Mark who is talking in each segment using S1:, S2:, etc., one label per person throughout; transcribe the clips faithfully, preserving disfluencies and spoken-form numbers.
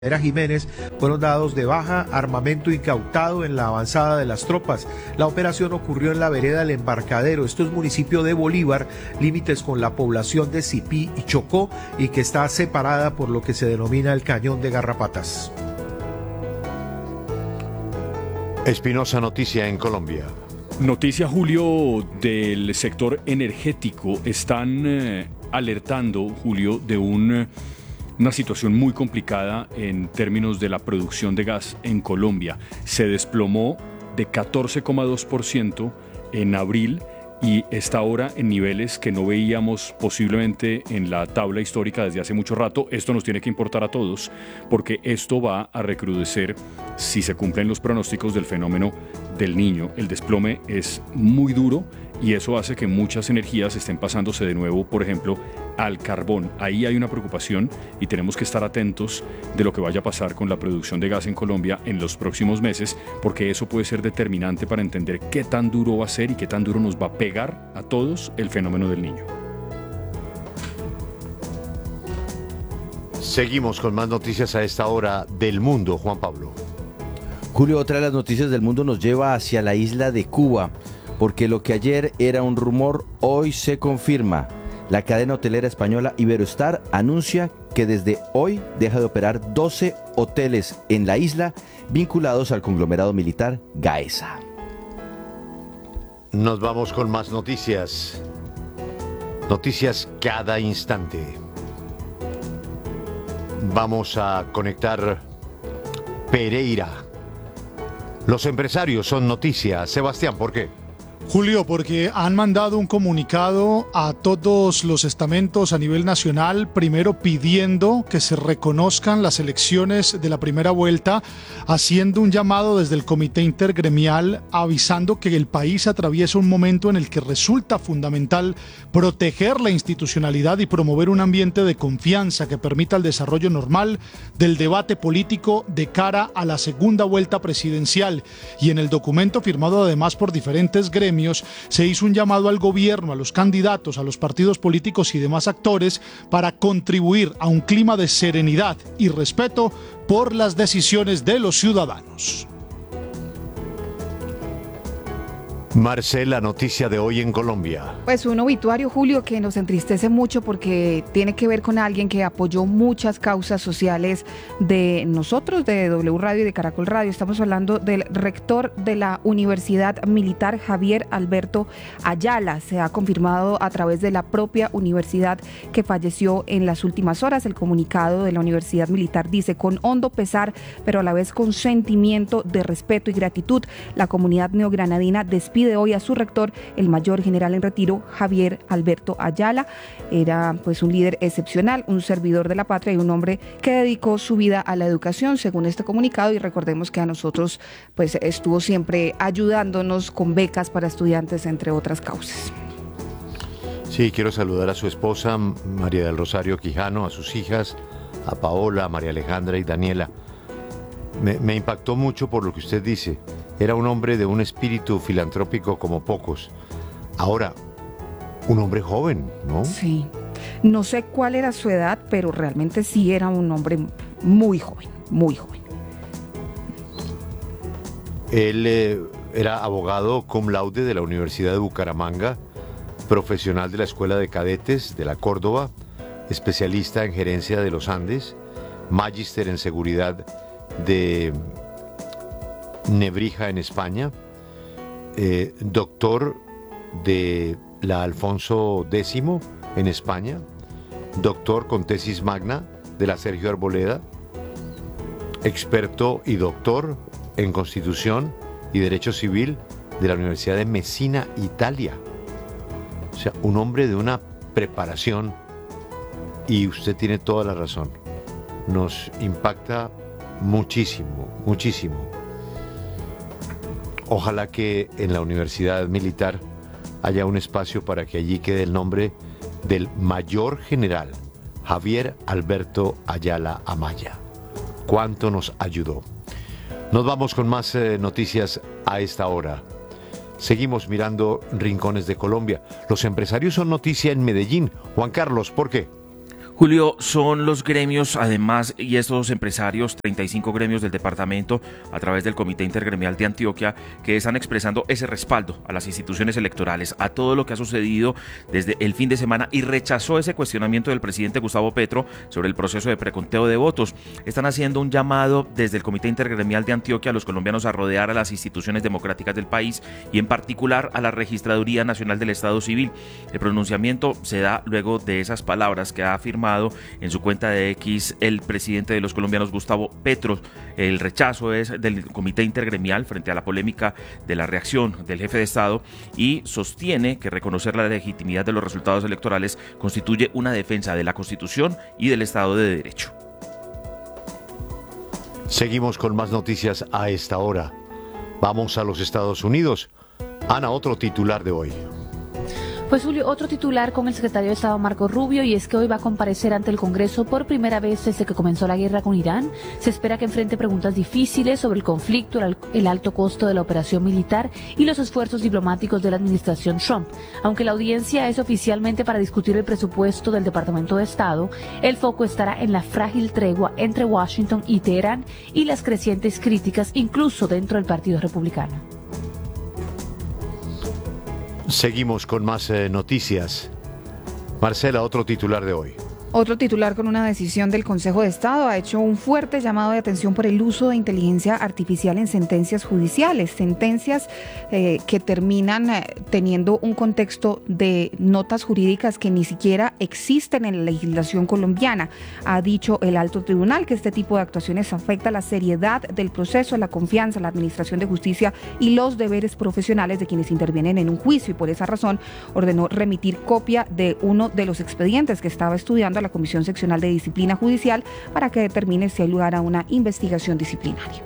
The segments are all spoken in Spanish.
S1: Era Jiménez fueron dados de baja, armamento incautado en la avanzada de las tropas. La operación ocurrió en la vereda El Embarcadero, esto es municipio de Bolívar, límites con la población de Cipí y Chocó, y que está separada por lo que se denomina el Cañón de Garrapatas.
S2: Espinosa, noticia en Colombia.
S3: Noticia, Julio, del sector energético. Están eh, alertando, Julio, de un... Eh, Una situación muy complicada en términos de la producción de gas en Colombia. Se desplomó de catorce coma dos por ciento en abril y está ahora en niveles que no veíamos posiblemente en la tabla histórica desde hace mucho rato. Esto nos tiene que importar a todos porque esto va a recrudecer si se cumplen los pronósticos del fenómeno del Niño. El desplome es muy duro y eso hace que muchas energías estén pasándose de nuevo, por ejemplo, al carbón. Ahí hay una preocupación y tenemos que estar atentos de lo que vaya a pasar con la producción de gas en Colombia en los próximos meses, porque eso puede ser determinante para entender qué tan duro va a ser y qué tan duro nos va a pegar a todos el fenómeno del Niño.
S2: Seguimos con más noticias a esta hora del mundo, Juan Pablo.
S4: Julio, otra de las noticias del mundo nos lleva hacia la isla de Cuba, porque lo que ayer era un rumor, hoy se confirma. La cadena hotelera española Iberostar anuncia que desde hoy deja de operar doce hoteles en la isla vinculados al conglomerado militar Gaesa.
S2: Nos vamos con más noticias. Noticias cada instante. Vamos a conectar Pereira. Los empresarios son noticia. Sebastián, ¿por qué?
S5: Julio, porque han mandado un comunicado a todos los estamentos a nivel nacional, primero pidiendo que se reconozcan las elecciones de la primera vuelta, haciendo un llamado desde el Comité Intergremial, avisando que el país atraviesa un momento en el que resulta fundamental proteger la institucionalidad y promover un ambiente de confianza que permita el desarrollo normal del debate político de cara a la segunda vuelta presidencial. Y en el documento, firmado además por diferentes gremios, se hizo un llamado al gobierno, a los candidatos, a los partidos políticos y demás actores para contribuir a un clima de serenidad y respeto por las decisiones de los ciudadanos.
S2: Marcela, noticia de hoy en Colombia.
S6: Pues un obituario, Julio, que nos entristece mucho porque tiene que ver con alguien que apoyó muchas causas sociales de nosotros, de W Radio y de Caracol Radio. Estamos hablando del rector de la Universidad Militar, Javier Alberto Ayala. Se ha confirmado a través de la propia universidad que falleció en las últimas horas. El comunicado de la Universidad Militar dice: con hondo pesar, pero a la vez con sentimiento de respeto y gratitud, la comunidad neogranadina despide de hoy a su rector, el mayor general en retiro, Javier Alberto Ayala. Era pues un líder excepcional, un servidor de la patria y un hombre que dedicó su vida a la educación, según este comunicado, y recordemos que a nosotros pues estuvo siempre ayudándonos con becas para estudiantes, entre otras causas.
S2: Sí, quiero saludar a su esposa, María del Rosario Quijano, a sus hijas, a Paola, a María Alejandra y Daniela. Me, me impactó mucho por lo que usted dice. Era un hombre de un espíritu filantrópico como pocos. Ahora, un hombre joven, ¿no?
S6: Sí. No sé cuál era su edad, pero realmente sí era un hombre muy joven, muy joven.
S2: Él eh, era abogado cum laude de la Universidad de Bucaramanga, profesional de la Escuela de Cadetes de la Córdoba, especialista en gerencia de los Andes, magíster en seguridad de Nebrija en España, eh, doctor de la Alfonso X en España, doctor con tesis magna de la Sergio Arboleda, experto y doctor en Constitución y Derecho Civil de la Universidad de Messina, Italia. O sea, un hombre de una preparación, y usted tiene toda la razón, nos impacta muchísimo, muchísimo. Ojalá que en la Universidad Militar haya un espacio para que allí quede el nombre del mayor general Javier Alberto Ayala Amaya. Cuánto nos ayudó. Nos vamos con más eh, noticias a esta hora. Seguimos mirando rincones de Colombia. Los empresarios son noticia en Medellín. Juan Carlos, ¿por qué?
S7: Julio, son los gremios, además, y estos empresarios, treinta y cinco gremios del departamento, a través del Comité Intergremial de Antioquia, que están expresando ese respaldo a las instituciones electorales, a todo lo que ha sucedido desde el fin de semana, y rechazó ese cuestionamiento del presidente Gustavo Petro sobre el proceso de preconteo de votos. Están haciendo un llamado desde el Comité Intergremial de Antioquia a los colombianos a rodear a las instituciones democráticas del país y en particular a la Registraduría Nacional del Estado Civil. El pronunciamiento se da luego de esas palabras que ha afirmado en su cuenta de X el presidente de los colombianos, Gustavo Petro. El rechazo es del Comité Intergremial frente a la polémica de la reacción del jefe de Estado, y sostiene que reconocer la legitimidad de los resultados electorales constituye una defensa de la Constitución y del Estado de Derecho.
S2: Seguimos con más noticias a esta hora. Vamos a los Estados Unidos. Ana, otro titular de hoy.
S8: Pues Julio, otro titular con el secretario de Estado Marco Rubio, y es que hoy va a comparecer ante el Congreso por primera vez desde que comenzó la guerra con Irán. Se espera que enfrente preguntas difíciles sobre el conflicto, el alto costo de la operación militar y los esfuerzos diplomáticos de la administración Trump. Aunque la audiencia es oficialmente para discutir el presupuesto del Departamento de Estado, el foco estará en la frágil tregua entre Washington y Teherán y las crecientes críticas incluso dentro del Partido Republicano.
S2: Seguimos con más eh, noticias. Marcela, otro titular de hoy.
S6: Otro titular con una decisión del Consejo de Estado ha hecho un fuerte llamado de atención por el uso de inteligencia artificial en sentencias judiciales, sentencias eh, que terminan eh, teniendo un contexto de notas jurídicas que ni siquiera existen en la legislación colombiana. Ha dicho el alto tribunal que este tipo de actuaciones afecta la seriedad del proceso, la confianza, la administración de justicia y los deberes profesionales de quienes intervienen en un juicio, y por esa razón ordenó remitir copia de uno de los expedientes que estaba estudiando a la Comisión Seccional de Disciplina Judicial para que determine si hay lugar a una investigación disciplinaria.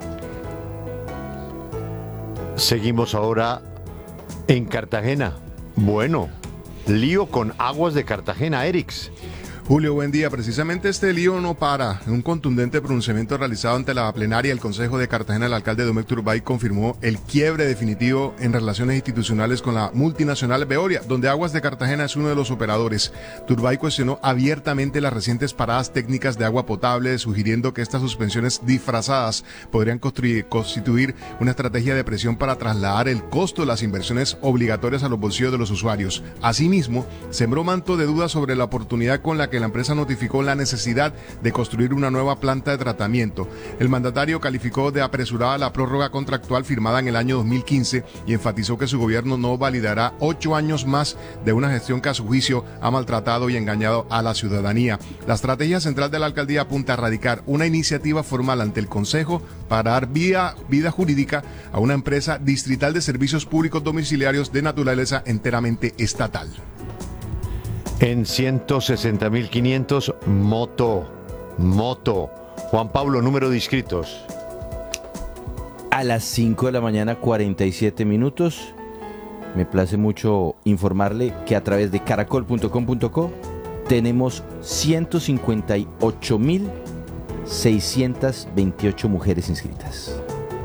S2: Seguimos ahora en Cartagena. Bueno, lío con Aguas de Cartagena, Erix.
S9: Julio, buen día. Precisamente este lío no para. En un contundente pronunciamiento realizado ante la plenaria del Consejo de Cartagena, el alcalde Domecq Turbay confirmó el quiebre definitivo en relaciones institucionales con la multinacional Veolia, donde Aguas de Cartagena es uno de los operadores. Turbay cuestionó abiertamente las recientes paradas técnicas de agua potable, sugiriendo que estas suspensiones disfrazadas podrían constituir una estrategia de presión para trasladar el costo de las inversiones obligatorias a los bolsillos de los usuarios. Asimismo, sembró manto de dudas sobre la oportunidad con la que que la empresa notificó la necesidad de construir una nueva planta de tratamiento. El mandatario calificó de apresurada la prórroga contractual firmada en el año dos mil quince y enfatizó que su gobierno no validará ocho años más de una gestión que a su juicio ha maltratado y engañado a la ciudadanía. La estrategia central de la alcaldía apunta a radicar una iniciativa formal ante el Consejo para dar vida, vida jurídica a una empresa distrital de servicios públicos domiciliarios de naturaleza enteramente estatal.
S2: En ciento sesenta mil quinientos, moto, moto. Juan Pablo, número de inscritos.
S4: A las cinco de la mañana, cuarenta y siete minutos. Me place mucho informarle que a través de caracol punto com punto co tenemos ciento cincuenta y ocho mil seiscientas veintiocho mujeres inscritas.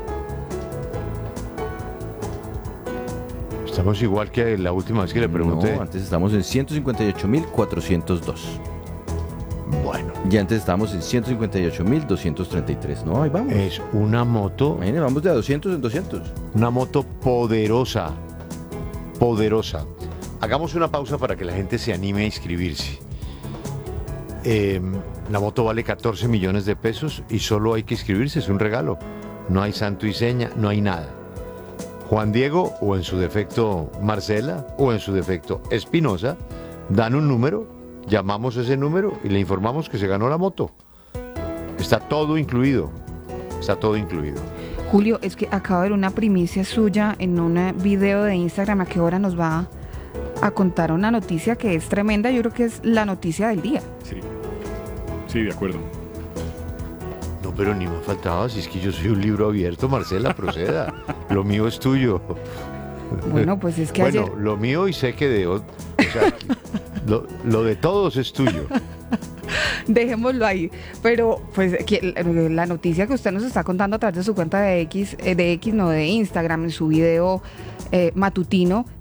S2: Estamos igual que la última vez que le pregunté.
S4: No, antes estamos en ciento cincuenta y ocho mil cuatrocientos dos.
S2: Bueno.
S4: Y antes estábamos en ciento cincuenta y ocho mil doscientos treinta y tres. No, ahí vamos.
S2: Es una moto.
S4: Mire, vamos de a doscientos en doscientos.
S2: Una moto poderosa. Poderosa. Hagamos una pausa para que la gente se anime a inscribirse. Eh, la moto vale catorce millones de pesos y solo hay que inscribirse, es un regalo. No hay santo y seña, no hay nada. Juan Diego, o en su defecto Marcela, o en su defecto Espinosa, dan un número, llamamos ese número y le informamos que se ganó la moto. Está todo incluido, está todo incluido.
S6: Julio, es que acabo de ver una primicia suya en un video de Instagram. ¿A qué hora nos va a contar una noticia que es tremenda? Yo creo que es la noticia del día.
S3: Sí, sí, de acuerdo.
S2: No, pero ni me faltaba, si es que yo soy un libro abierto, Marcela, proceda. Lo mío es tuyo.
S6: Bueno, pues es que
S2: bueno,
S6: ayer...
S2: lo mío y sé que de... O sea, lo, lo de todos es tuyo.
S6: Dejémoslo ahí. Pero, pues, que, la noticia que usted nos está contando a través de su cuenta de X, de X, no de Instagram, en su video eh, matutino,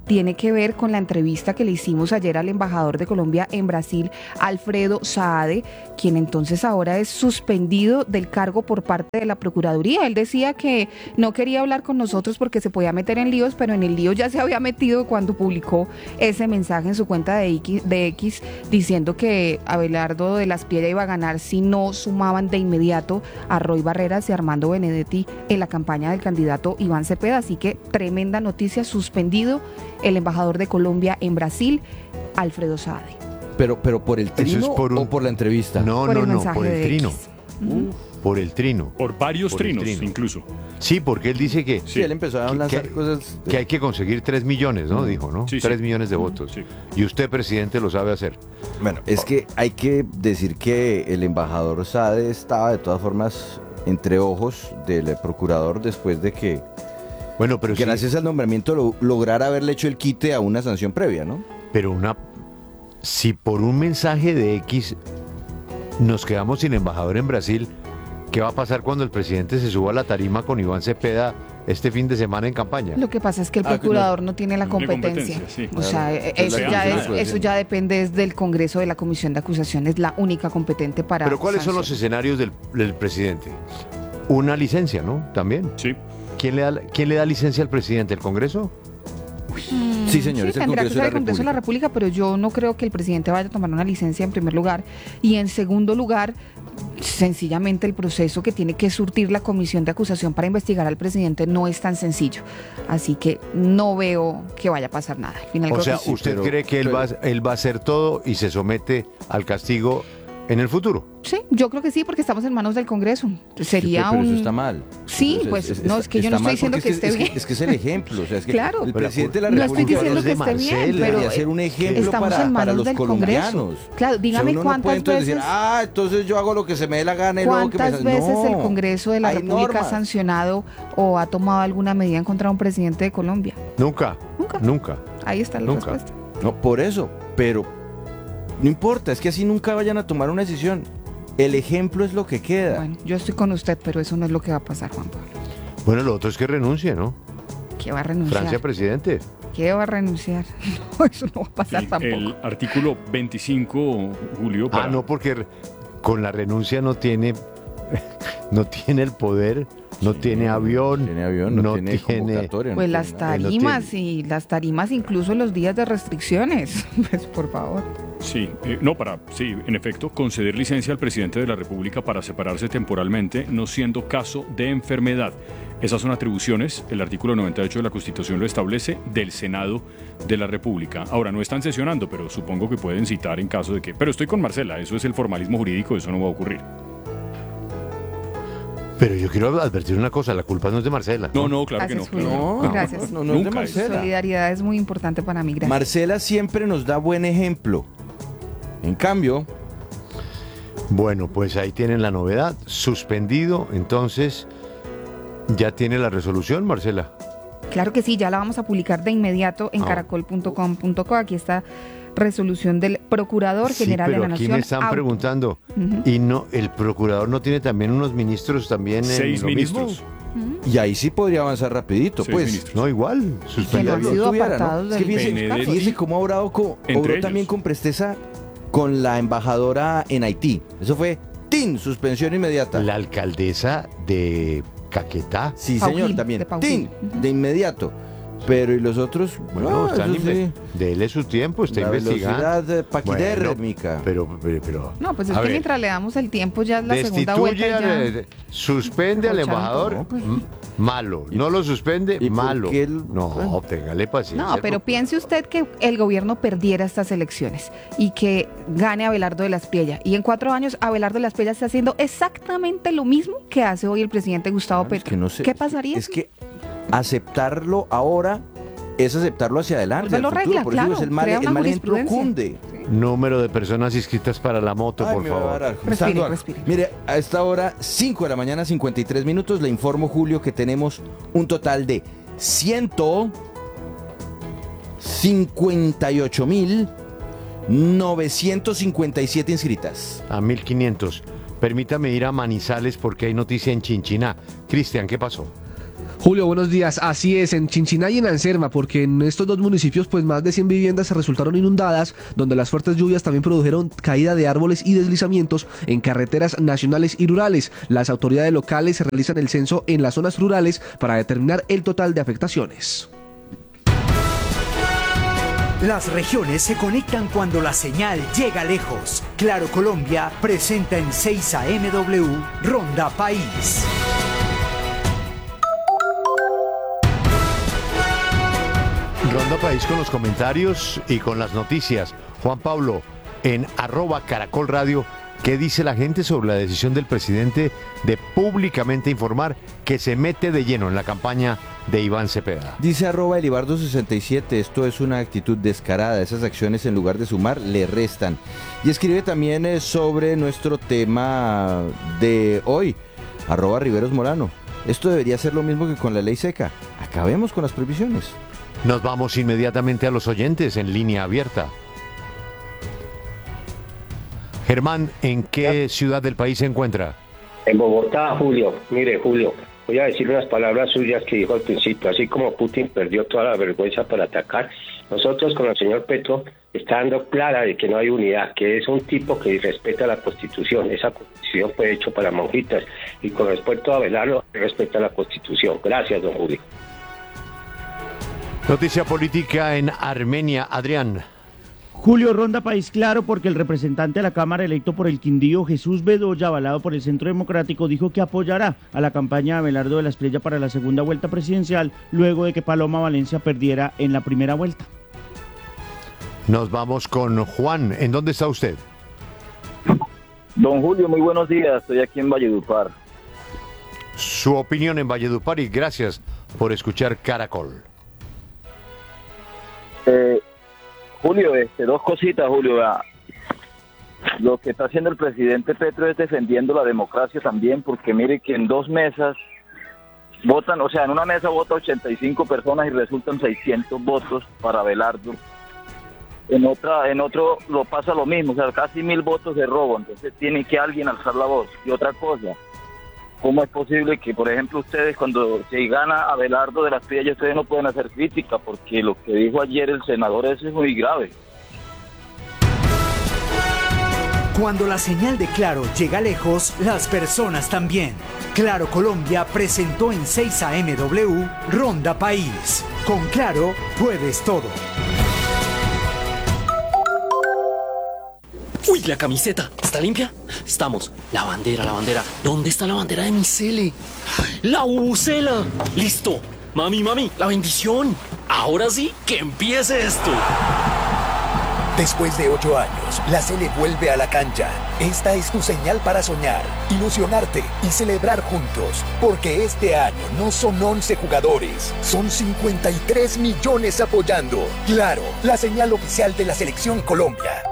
S6: tiene que ver con la entrevista que le hicimos ayer al embajador de Colombia en Brasil, Alfredo Saade, quien entonces ahora es suspendido del cargo por parte de la Procuraduría. Él decía que no quería hablar con nosotros porque se podía meter en líos, pero en el lío ya se había metido cuando publicó ese mensaje en su cuenta de X, de X diciendo que Abelardo de las Piedras iba a ganar si no sumaban de inmediato a Roy Barreras y Armando Benedetti en la campaña del candidato Iván Cepeda. Así que tremenda noticia, suspendido el embajador de Colombia en Brasil, Alfredo Saade.
S4: Pero, pero por el trino
S2: es por un...
S4: o por la entrevista.
S2: No,
S6: por
S2: no,
S6: el
S2: no,
S6: mensaje
S2: por el
S6: de
S2: trino.
S6: X.
S2: Uh, por el trino.
S3: Por varios
S2: Por el
S3: trinos,
S2: trino.
S3: incluso.
S2: Sí, porque él dice que,
S4: Sí, él empezó a lanzar
S2: que,
S4: cosas. de-
S2: que hay que conseguir tres millones, ¿no? Dijo, ¿no?
S3: Sí, sí.
S2: Tres millones de votos.
S3: Sí.
S2: Y usted, presidente, lo sabe hacer.
S4: Bueno, es que hay que decir que el embajador Saade estaba de todas formas entre ojos del procurador después de que,
S2: Bueno, pero sí,
S4: gracias al nombramiento, lo, lograra haberle hecho el quite a una sanción previa, ¿no?
S2: pero una... Si por un mensaje de X nos quedamos sin embajador en Brasil, ¿qué va a pasar cuando el presidente se suba a la tarima con Iván Cepeda este fin de semana en campaña?
S6: Lo que pasa es que el
S4: Ah, que
S6: procurador no tiene la
S3: no tiene
S6: competencia.
S3: competencia, sí.
S6: O sea,
S4: Claro.
S6: eso
S3: Entonces,
S6: ya,
S3: la
S6: es,
S3: Cámara
S6: eso ya depende es del Congreso de la Comisión de Acusaciones, la única competente para...
S2: Pero ¿cuáles son los
S6: sancionar.
S2: escenarios del, del presidente? Una licencia, ¿no? También.
S3: Sí.
S2: ¿Quién le, da, ¿Quién le da licencia al presidente? ¿El Congreso?
S4: Sí, señor,
S6: Sí,
S4: es el
S6: tendría que
S4: Congreso de
S6: ser
S4: la
S6: el Congreso de la
S4: República.
S6: República, pero yo no creo que el presidente vaya a tomar una licencia en primer lugar. Y en segundo lugar, sencillamente el proceso que tiene que surtir la comisión de acusación para investigar al presidente no es tan sencillo. Así que no veo que vaya a pasar nada. Al final
S2: O
S6: creo
S2: sea,
S6: que sí.
S2: ¿usted
S4: pero-
S2: cree que él,
S4: pero-
S2: va, él va a hacer todo y se somete al castigo en el futuro?
S6: Sí, yo creo que sí, porque estamos en manos del Congreso. Sería
S4: Sí, pero
S6: un...
S4: eso está mal.
S6: Sí,
S4: Entonces,
S6: pues, no, es que yo no
S4: está
S6: estoy
S4: mal
S6: diciendo
S4: porque
S6: que
S4: es
S6: esté
S4: es
S6: bien.
S4: Es que es el ejemplo, o sea, es que
S6: Claro.
S4: el
S2: Pero
S4: presidente de la
S6: No estoy
S4: República
S6: diciendo
S2: es
S6: que
S2: de
S6: esté bien,
S2: Marcela.
S6: pero
S4: debería ser un ejemplo
S6: estamos
S4: para,
S6: en
S4: para
S6: manos
S4: los
S6: del
S4: colombianos.
S6: Congreso. Claro, dígame
S4: O sea, uno no
S6: cuántas
S4: puede entonces
S6: veces...
S4: decir, ah, entonces yo hago lo que se me dé la gana y luego que me...
S6: ¿Cuántas veces
S4: No,
S6: el Congreso de la
S4: hay
S6: República
S4: normas.
S6: ha sancionado o ha tomado alguna medida en contra de un presidente de Colombia?
S2: Nunca.
S6: Nunca.
S2: Nunca.
S6: Ahí está la
S2: Nunca.
S6: respuesta.
S4: No, por eso, pero no importa, es que así nunca vayan a tomar una decisión. El ejemplo es lo que queda.
S6: Bueno, yo estoy con usted, pero eso no es lo que va a pasar, Juan Pablo.
S2: Bueno, lo otro es que renuncie, ¿no?
S6: ¿Qué va a renunciar?
S2: Francia, presidente.
S6: ¿Qué va a renunciar? No, eso no va a pasar
S3: Sí,
S6: tampoco.
S3: el artículo veinticinco, Julio,
S2: Ah,
S3: para-
S2: no, porque re- con la renuncia no tiene, no tiene el poder, no tiene avión,
S4: Tiene avión, no,
S2: no
S4: tiene,
S2: tiene-
S4: convocatoria. no
S6: Pues
S4: tiene
S6: las
S4: nada.
S2: no
S6: tarimas y las tarimas, incluso los días de restricciones. Pues por favor.
S3: Sí, eh, no, para, sí, en efecto, conceder licencia al presidente de la República para separarse temporalmente, no siendo caso de enfermedad. Esas son atribuciones, el artículo noventa y ocho de la Constitución lo establece, del Senado de la República. Ahora, no están sesionando, pero supongo que pueden citar en caso de que... Pero estoy con Marcela, eso es el formalismo jurídico, eso no va a ocurrir.
S2: Pero yo quiero advertir una cosa, la culpa no es de Marcela.
S3: No, no, claro
S6: Gracias,
S3: que no.
S6: Julio.
S3: claro que
S4: No,
S6: Gracias.
S4: no, no es de
S3: Nunca es.
S4: Marcela.
S6: Solidaridad es muy importante para mí. Gracias.
S4: Marcela siempre nos da buen ejemplo. En cambio,
S2: Bueno, pues ahí tienen la novedad, suspendido, entonces ya tiene la resolución, Marcela.
S6: Claro que sí, ya la vamos a publicar de inmediato en
S2: Ah.
S6: caracol punto com punto co. Aquí está resolución del Procurador
S2: Sí,
S6: General
S2: pero
S6: de la
S2: aquí
S6: Nación.
S2: me están
S6: Au-
S2: preguntando,
S6: Ujú.
S2: ¿y no el procurador no tiene también unos ministros también en
S3: Seis
S2: lo
S3: ministros.
S2: mismo?
S4: y ahí sí podría avanzar rapidito,
S3: Seis
S4: pues.
S3: ministros.
S2: No, igual,
S6: Que no
S2: suspendido.
S6: han sido
S4: tuviera, ¿no?
S6: apartados
S4: Es que
S6: del
S4: fíjese,
S3: Benedetti.
S4: fíjese cómo ha obrado, co-
S3: Entre
S4: obró
S3: ellos.
S4: también con presteza con la embajadora en Haití. Eso fue, ¡tin! Suspensión inmediata.
S2: La alcaldesa de Caquetá.
S4: Sí,
S6: Pauquil,
S4: señor, también.
S6: de Pauquil.
S4: ¡Tin!
S6: Ujú.
S4: De inmediato. Pero ¿y los otros?
S2: Bueno,
S4: No,
S2: están
S4: eso
S2: inve-
S4: sí.
S2: dele su tiempo, está
S4: La
S2: investigando.
S4: velocidad eh, paquidérmica.
S2: Pero, pero, pero,
S6: No, pues es
S2: a
S6: que
S2: ver,
S6: mientras le damos el tiempo ya es la segunda vuelta.
S2: destituye,
S6: y ya-
S2: al- eh, suspende al
S6: Corchando.
S2: embajador,
S4: No, pues.
S2: m- malo. No lo suspende,
S4: ¿Y por
S2: malo.
S4: qué el-
S2: No,
S4: bueno.
S2: téngale paciencia.
S6: No, pero piense usted que el gobierno perdiera estas elecciones y que gane Abelardo de las Piellas. Y en cuatro años Abelardo de las Piellas está haciendo exactamente lo mismo que hace hoy el presidente Gustavo
S4: Claro, es
S6: Petro.
S4: que no sé,
S6: ¿Qué pasaría?
S4: Es que aceptarlo ahora es aceptarlo hacia adelante.
S6: Vuélvelo
S4: al futuro.
S6: regla,
S4: Por eso
S6: claro,
S4: es el mal,
S6: crea
S4: el
S6: una
S4: mal ejemplo
S6: jurisprudencia.
S4: cunde.
S2: Número de personas inscritas para la moto,
S4: Ay,
S2: por
S4: me va a
S2: favor.
S4: dar algo.
S6: Respire,
S4: Estando acá.
S6: respire.
S4: Mire, a esta hora, cinco de la mañana, cincuenta y tres minutos, le informo, Julio, que tenemos un total de ciento cincuenta y ocho mil novecientos cincuenta y siete inscritas.
S2: A mil quinientos. Permítame ir a Manizales porque hay noticia en Chinchiná. Cristian, ¿qué pasó?
S10: Julio, buenos días. Así es, en Chinchiná y en Anserma, porque en estos dos municipios pues más de cien viviendas se resultaron inundadas, donde las fuertes lluvias también produjeron caída de árboles y deslizamientos en carreteras nacionales y rurales. Las autoridades locales realizan el censo en las zonas rurales para determinar el total de afectaciones.
S11: Las regiones se conectan cuando la señal llega lejos. Claro Colombia presenta en seis A M W Ronda País.
S2: Ronda País con los comentarios y con las noticias. Juan Pablo, en arroba Caracol Radio, ¿qué dice la gente sobre la decisión del presidente de públicamente informar que se mete de lleno en la campaña de Iván Cepeda?
S4: Dice arroba Elibardo sesenta y siete, esto es una actitud descarada, esas acciones en lugar de sumar le restan. Y escribe también eh, sobre nuestro tema de hoy, arroba Riveros Morano. Esto debería ser lo mismo que con la ley seca. Acabemos con las prohibiciones.
S2: Nos vamos inmediatamente a los oyentes en línea abierta. Germán, ¿en qué ciudad del país se encuentra?
S12: En Bogotá, Julio. Mire, Julio, voy a decir unas palabras suyas que dijo al principio. Así como Putin perdió toda la vergüenza para atacar, nosotros con el señor Petro está dando clara de que no hay unidad, que es un tipo que respeta la Constitución. Esa Constitución fue hecha para monjitas y con respecto a Abelardo, respeta la Constitución. Gracias, don Julio.
S2: Noticia política en Armenia. Adrián.
S13: Julio, Ronda País Claro, porque el representante de la Cámara electo por el Quindío, Jesús Bedoya, avalado por el Centro Democrático, dijo que apoyará a la campaña de Abelardo de la Espriella para la segunda vuelta presidencial, luego de que Paloma Valencia perdiera en la primera vuelta.
S2: Nos vamos con Juan. ¿En dónde está usted?
S14: Don Julio, muy buenos días. Estoy aquí en Valledupar.
S2: Su opinión en Valledupar y gracias por escuchar Caracol.
S14: Eh, Julio, este, dos cositas, Julio. ¿verdad? Lo que está haciendo el presidente Petro es defendiendo la democracia también, porque mire que en dos mesas votan, o sea, en una mesa vota ochenta y cinco personas y resultan seiscientos votos para Abelardo. En otra, en otro lo pasa lo mismo, o sea, casi mil votos de robo, entonces tiene que alguien alzar la voz. Y otra cosa, ¿cómo es posible que, por ejemplo, ustedes cuando se gana Abelardo de la Espriella, ustedes no pueden hacer crítica? Porque lo que dijo ayer el senador ese es muy grave.
S11: Cuando la señal de Claro llega lejos, las personas también. Claro Colombia presentó en seis A M W Ronda País. Con Claro puedes todo.
S15: Uy, la camiseta, ¿está limpia? Estamos. La bandera, la bandera. ¿Dónde está la bandera de mi cele? ¡La bubucela! ¡Listo! Mami, mami, la bendición. Ahora sí, que empiece esto.
S16: Después de ocho años, la Sele vuelve a la cancha. Esta es tu señal para soñar, ilusionarte y celebrar juntos. Porque este año no son once jugadores, son cincuenta y tres millones apoyando. Claro, la señal oficial de la Selección Colombia.